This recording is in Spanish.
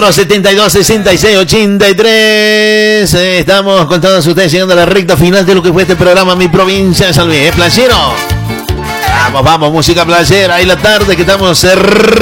72 66 83. Estamos con todos ustedes llegando a la recta final de lo que fue este programa Mi Provincia de San Luis. Playero. Vamos, música playera. Ahí la tarde que estamos cerrando.